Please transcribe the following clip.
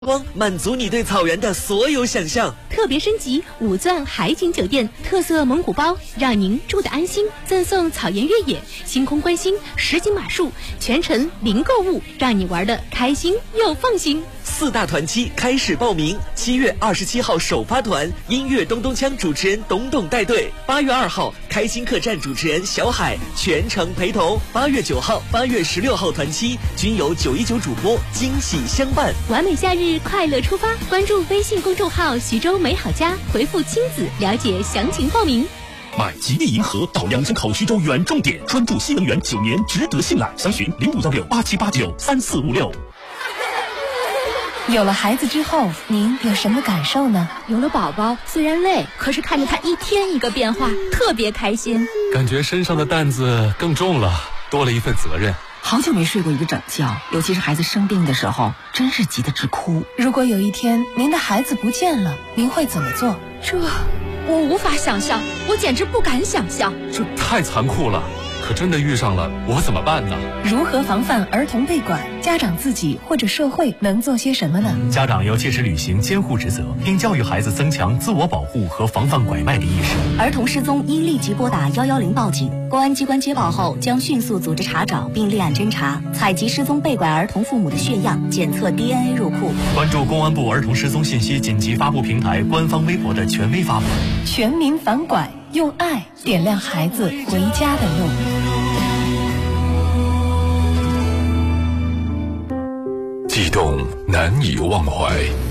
光满足你对草原的所有想象。 特别升级5钻海景酒店，特色蒙古包，让您住得安心。赠送草原越野、星空观星、实景马术，全程零购物，让你玩得开心又放心。 4大团期开始报名，7月27号首发团，音乐咚咚锵主持人董董带队；8月2号开心客栈主持人小海全程陪同；8月9号、8月16号团期均由919主播惊喜相伴。 完美夏日，快乐出发！关注微信公众号徐州美好家，回复亲子了解详情报名。 买吉利银河到2000口徐州远重点，专注新能源，9年值得信赖。详询056687893456。 有了孩子之后，您有什么感受呢？ 有了宝宝，虽然累，可是看着他一天一个变化，特别开心。 感觉身上的担子更重了，多了一份责任。 好久没睡过一个整觉，尤其是孩子生病的时候，真是急得直哭。如果有一天您的孩子不见了，您会怎么做？ 我无法想象，我简直不敢想象。 这太残酷了，可真的遇上了，我怎么办呢？ 如何防范儿童被拐？家长自己或者社会能做些什么呢？ 家长要切实履行监护职责，并教育孩子增强自我保护和防范拐卖的意识。 儿童失踪应立即拨打110报警，公安机关接报后将迅速组织查找并立案侦查，采集失踪被拐儿童父母的血样，检测 DNA 入库。 关注公安部儿童失踪信息紧急发布平台官方微博的权威发布。 全民反拐，用爱点亮孩子回家的路。 悸动难以忘怀，